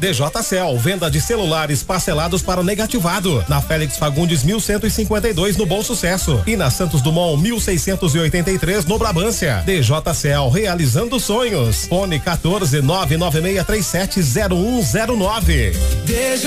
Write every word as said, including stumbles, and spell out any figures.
D J Cell, venda de celulares parcelados para negativado. Na Félix Fagundes mil cento e cinquenta e dois no Bom Sucesso e na Santos Dumont mil seiscentos e oitenta e três no Brabância. D J Cell, realizando sonhos. Fone quatorze nove nove seis três sete zero um zero nove.